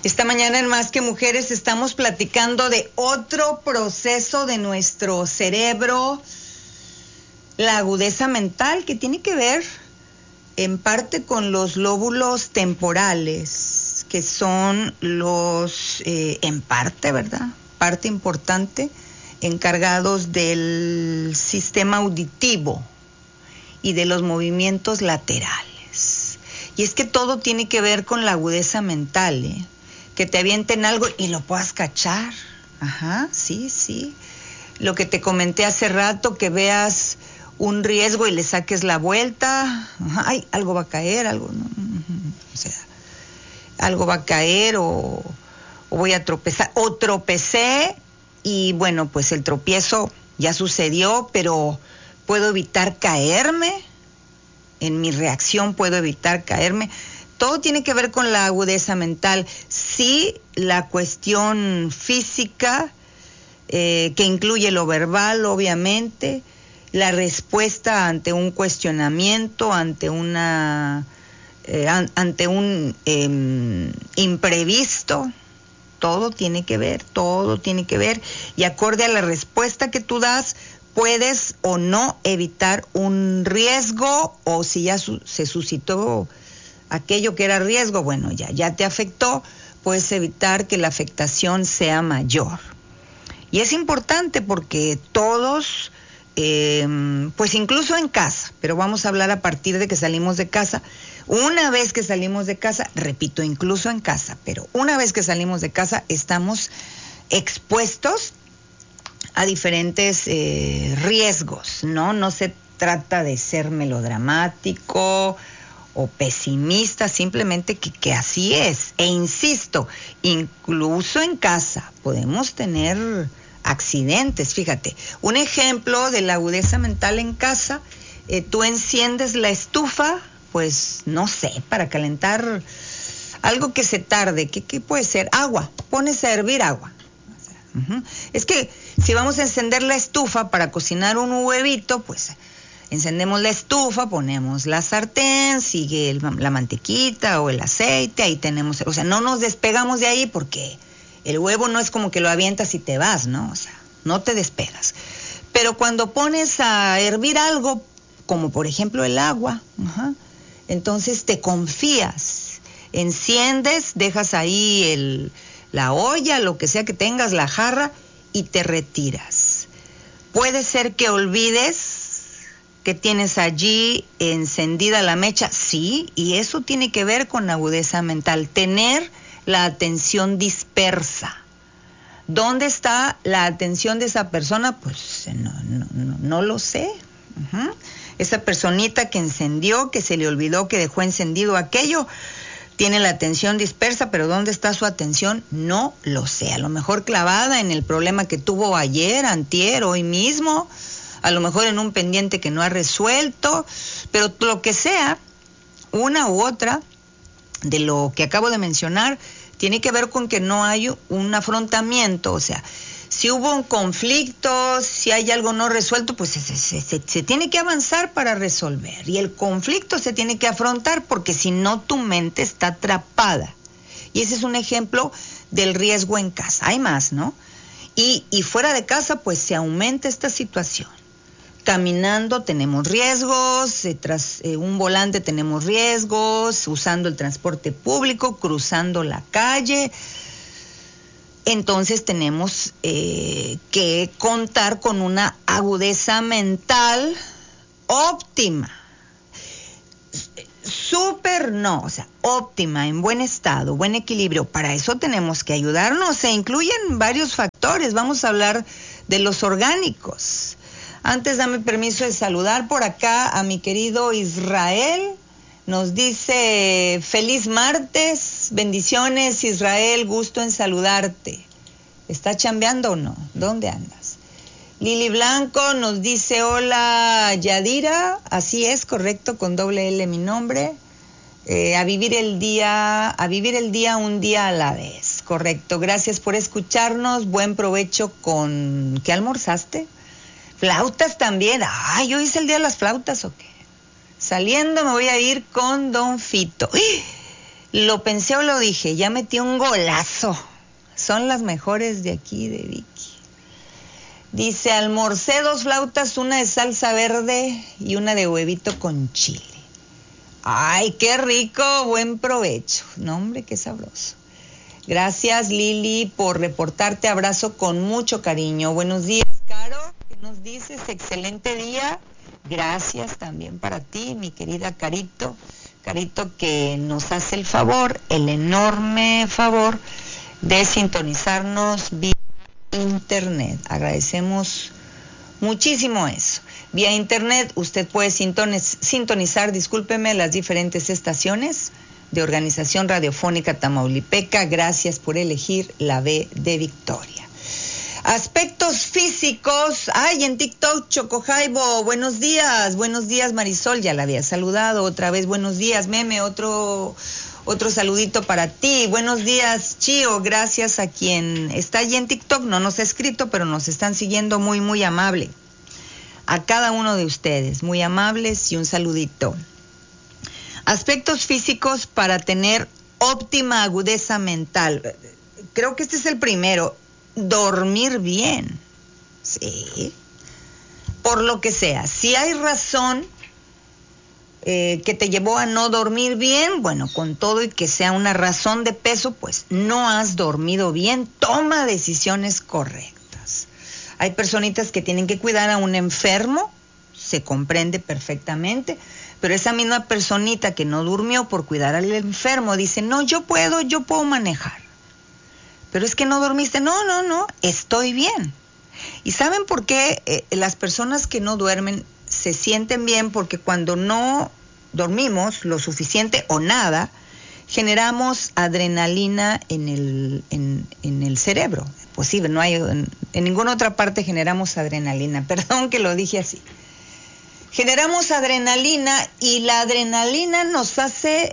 Esta mañana en Más que Mujeres estamos platicando de otro proceso de nuestro cerebro, la agudeza mental, que tiene que ver en parte con los lóbulos temporales, que son los, en parte, ¿verdad? Parte importante, encargados del sistema auditivo y de los movimientos laterales. Y es que todo tiene que ver con la agudeza mental, ¿eh? Que te avienten algo y lo puedas cachar. Ajá, sí. Lo que te comenté hace rato, que veas un riesgo y le saques la vuelta. Ay, algo va a caer, algo, ¿no? O sea, algo va a caer o voy a tropezar. O tropecé y bueno, pues el tropiezo ya sucedió, pero puedo evitar caerme. En mi reacción puedo evitar caerme. Todo tiene que ver con la agudeza mental. Sí, la cuestión física, que incluye lo verbal, obviamente, la respuesta ante un cuestionamiento, ante un imprevisto, todo tiene que ver. Y acorde a la respuesta que tú das, puedes o no evitar un riesgo, o si ya se suscitó aquello que era riesgo, bueno, ya te afectó, puedes evitar que la afectación sea mayor. Y es importante porque todos, pues incluso en casa, pero vamos a hablar a partir de que salimos de casa. Una vez que salimos de casa, repito, incluso en casa, pero una vez que salimos de casa estamos expuestos a diferentes riesgos, ¿no? No se trata de ser melodramático o pesimista, simplemente que así es. E insisto, incluso en casa podemos tener accidentes. Fíjate, un ejemplo de la agudeza mental en casa, tú enciendes la estufa, pues no sé, para calentar algo que se tarde. ¿Qué puede ser? Agua, pones a hervir agua. Es que si vamos a encender la estufa para cocinar un huevito, pues encendemos la estufa, ponemos la sartén, sigue la mantequita o el aceite, ahí tenemos, o sea, no nos despegamos de ahí porque el huevo no es como que lo avientas y te vas, ¿no? O sea, no te despegas. Pero cuando pones a hervir algo, como por ejemplo el agua, entonces te confías, enciendes, dejas ahí la olla, lo que sea que tengas, la jarra, y te retiras. Puede ser que olvides que tienes allí encendida la mecha, sí, y eso tiene que ver con agudeza mental, tener la atención dispersa. ¿Dónde está la atención de esa persona? Pues no lo sé. Esa personita que encendió, que se le olvidó que dejó encendido aquello, tiene la atención dispersa, pero ¿dónde está su atención? No lo sé. A lo mejor clavada en el problema que tuvo ayer, antier, hoy mismo, a lo mejor en un pendiente que no ha resuelto, pero lo que sea, una u otra de lo que acabo de mencionar, tiene que ver con que no hay un afrontamiento. O sea, si hubo un conflicto, si hay algo no resuelto, pues se tiene que avanzar para resolver. Y el conflicto se tiene que afrontar porque si no tu mente está atrapada. Y ese es un ejemplo del riesgo en casa. Hay más, ¿no? Y fuera de casa, pues se aumenta esta situación. Caminando tenemos riesgos, tras un volante tenemos riesgos, usando el transporte público, cruzando la calle. Entonces tenemos que contar con una agudeza mental óptima. Súper no, o sea, óptima, en buen estado, buen equilibrio. Para eso tenemos que ayudarnos. Se incluyen varios factores. Vamos a hablar de los orgánicos. Antes dame permiso de saludar por acá a mi querido Israel. Nos dice, feliz martes, bendiciones Israel, gusto en saludarte. ¿Está chambeando o no? ¿Dónde andas? Lili Blanco nos dice, hola Yadira, así es, correcto, con doble L mi nombre. A vivir el día un día a la vez, correcto. Gracias por escucharnos, buen provecho con... ¿Qué almorzaste? Flautas también. Ay, ¿hoy es el día de las flautas o qué? Saliendo me voy a ir con Don Fito. Lo pensé o lo dije, ya metí un golazo. Son las mejores de aquí, de Vicky. Dice, almorcé 2 flautas, una de salsa verde y una de huevito con chile. ¡Ay, qué rico! Buen provecho. No, hombre, qué sabroso. Gracias, Lili, por reportarte. Abrazo con mucho cariño. Buenos días, Caro. ¿Qué nos dices? Excelente día. Gracias también para ti, mi querida Carito. Carito, que nos hace el favor, el enorme favor de sintonizarnos vía internet. Agradecemos muchísimo eso. Vía internet usted puede sintonizar, discúlpeme, las diferentes estaciones de Organización Radiofónica Tamaulipeca. Gracias por elegir la B de Victoria. Aspectos físicos. Ay, en TikTok, Chocojaibo, buenos días Marisol, ya la había saludado otra vez. Buenos días, Meme, otro saludito para ti. Buenos días, Chío, gracias a quien está allí en TikTok, no nos ha escrito, pero nos están siguiendo, muy, muy amable. A cada uno de ustedes, muy amables, y un saludito. Aspectos físicos para tener óptima agudeza mental. Creo que este es el primero. Dormir bien. Sí. Por lo que sea. Si hay razón que te llevó a no dormir bien, bueno, con todo y que sea una razón de peso, pues no has dormido bien. Toma decisiones correctas. Hay personitas que tienen que cuidar a un enfermo, se comprende perfectamente, pero esa misma personita que no durmió por cuidar al enfermo dice, no, yo puedo manejar. Pero es que no dormiste. No, estoy bien. ¿Y saben por qué las personas que no duermen se sienten bien? Porque cuando no dormimos lo suficiente o nada, generamos adrenalina en el cerebro. Pues sí, no hay, en ninguna otra parte generamos adrenalina. Perdón que lo dije así. Generamos adrenalina y la adrenalina nos hace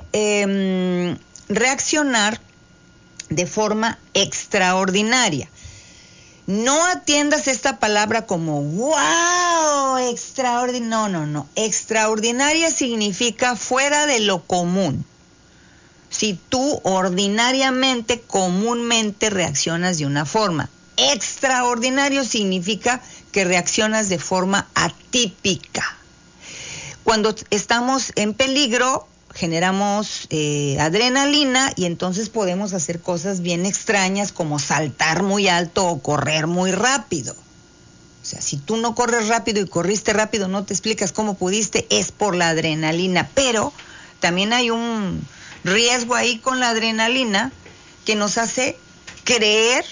reaccionar de forma extraordinaria. No atiendas esta palabra como wow, extraordinaria. No. Extraordinaria significa fuera de lo común. Si tú ordinariamente, comúnmente reaccionas de una forma. Extraordinario significa que reaccionas de forma atípica. Cuando estamos en peligro, generamos adrenalina y entonces podemos hacer cosas bien extrañas como saltar muy alto o correr muy rápido. O sea, si tú no corres rápido y corriste rápido, no te explicas cómo pudiste, es por la adrenalina. Pero también hay un riesgo ahí con la adrenalina que nos hace creer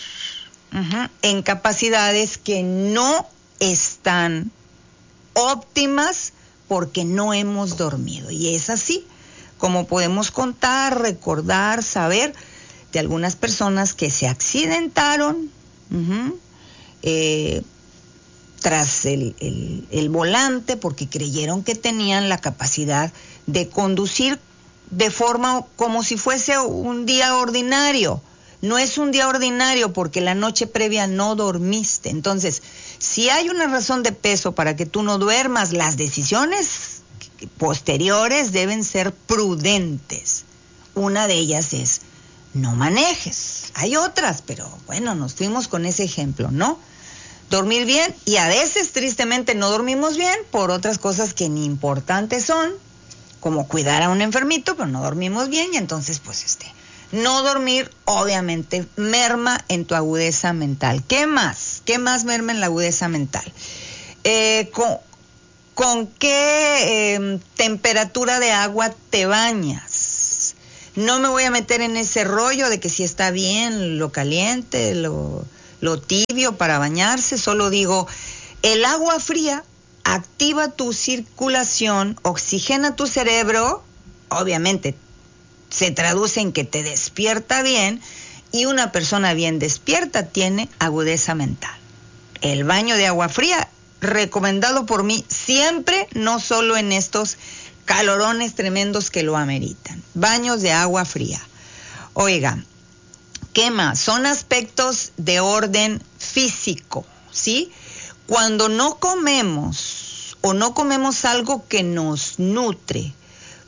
en capacidades que no están óptimas porque no hemos dormido. Y es así como podemos contar, recordar, saber de algunas personas que se accidentaron tras el volante porque creyeron que tenían la capacidad de conducir de forma como si fuese un día ordinario. No es un día ordinario porque la noche previa no dormiste. Entonces, si hay una razón de peso para que tú no duermas, las decisiones posteriores deben ser prudentes. Una de ellas es no manejes. Hay otras, pero bueno, nos fuimos con ese ejemplo, ¿no? Dormir bien, y a veces tristemente no dormimos bien por otras cosas que ni importantes son, como cuidar a un enfermito, pero no dormimos bien y entonces pues no dormir obviamente merma en tu agudeza mental. ¿Qué más? ¿Qué más merma en la agudeza mental? ¿Con qué temperatura de agua te bañas? No me voy a meter en ese rollo de que si está bien lo caliente, lo tibio para bañarse. Solo digo, el agua fría activa tu circulación, oxigena tu cerebro, obviamente se traduce en que te despierta bien, y una persona bien despierta tiene agudeza mental. El baño de agua fría, recomendado por mí siempre, no solo en estos calorones tremendos que lo ameritan. Baños de agua fría. Oiga, ¿qué más? Son aspectos de orden físico, ¿sí? Cuando no comemos o no comemos algo que nos nutre,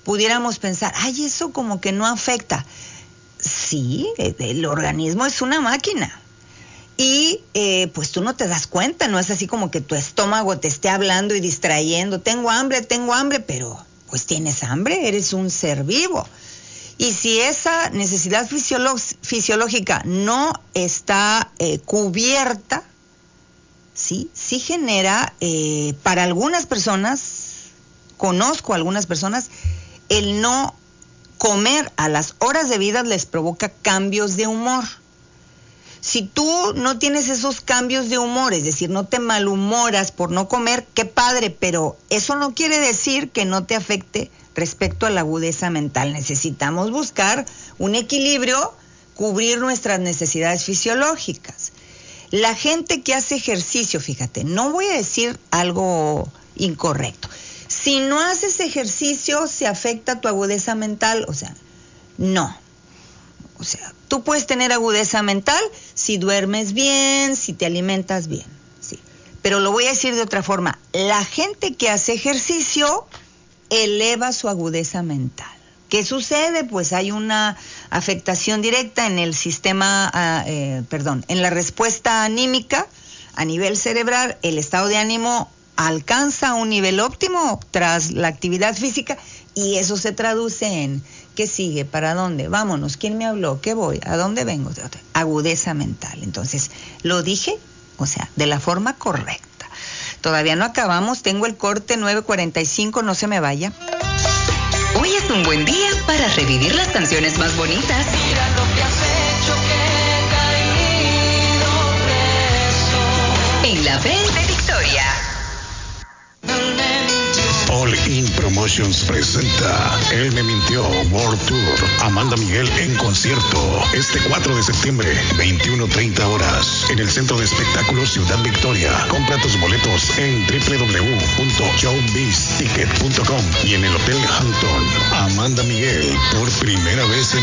pudiéramos pensar, ay, eso como que no afecta. Sí, el organismo es una máquina. Y pues tú no te das cuenta, no es así como que tu estómago te esté hablando y distrayendo. Tengo hambre, pero pues tienes hambre, eres un ser vivo. Y si esa necesidad fisiológica no está cubierta, sí genera para algunas personas, conozco a algunas personas, el no comer a las horas debidas les provoca cambios de humor. Si tú no tienes esos cambios de humor, es decir, no te malhumoras por no comer, qué padre, pero eso no quiere decir que no te afecte respecto a la agudeza mental. Necesitamos buscar un equilibrio, cubrir nuestras necesidades fisiológicas. La gente que hace ejercicio, fíjate, no voy a decir algo incorrecto. Si no haces ejercicio, ¿se afecta tu agudeza mental? O sea, no. O sea, tú puedes tener agudeza mental si duermes bien, si te alimentas bien, sí. Pero lo voy a decir de otra forma. La gente que hace ejercicio eleva su agudeza mental. ¿Qué sucede? Pues hay una afectación directa en el sistema, en la respuesta anímica a nivel cerebral. El estado de ánimo alcanza un nivel óptimo tras la actividad física y eso se traduce en ¿qué sigue? ¿Para dónde? Vámonos. ¿Quién me habló? ¿Qué voy? ¿A dónde vengo? Agudeza mental. Entonces, lo dije, o sea, de la forma correcta. Todavía no acabamos. Tengo el corte 9:45. No se me vaya. Hoy es un buen día para revivir las canciones más bonitas. Mira lo que has hecho, que he caído preso. En la Belle de Victoria. All In Promotions presenta Él me mintió World Tour. Amanda Miguel en concierto este 4 de septiembre, 21:30 horas, en el Centro de Espectáculos Ciudad Victoria. Compra tus boletos en www.showbizticket.com y en el Hotel Hampton. Amanda Miguel, por primera vez en